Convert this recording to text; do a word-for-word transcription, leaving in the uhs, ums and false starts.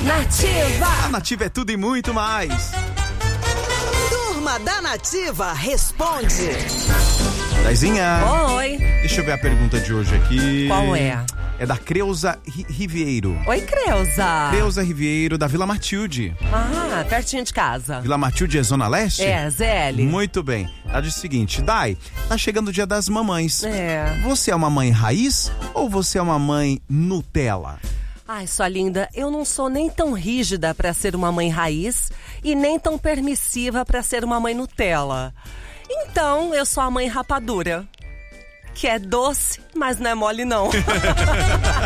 Nativa. A Nativa é tudo e muito mais. Turma da Nativa responde. Daizinha. Oi. Deixa eu ver a pergunta de hoje aqui. Qual é? É da Creuza Ri- Riveiro. Oi, Creuza. Creuza Riveiro, da Vila Matilde. Ah, pertinho de casa. Vila Matilde é Zona Leste? É, Zé L. Muito bem. Ela diz o seguinte: Dai, tá chegando o dia das mamães. É. Você é uma mãe raiz ou você é uma mãe Nutella? Ai, sua linda, eu não sou nem tão rígida pra ser uma mãe raiz e nem tão permissiva pra ser uma mãe Nutella. Então, eu sou a mãe rapadura, que é doce, mas não é mole não.